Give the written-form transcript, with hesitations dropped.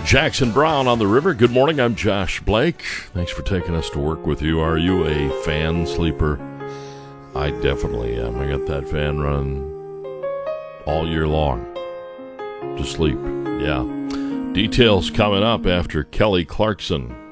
Jackson Brown on the river. Good morning. I'm Josh Blake. Thanks for taking us to work with you. Are you a fan sleeper? I definitely am. I got that fan running all year long to sleep. Yeah. Details coming up after Kelly Clarkson.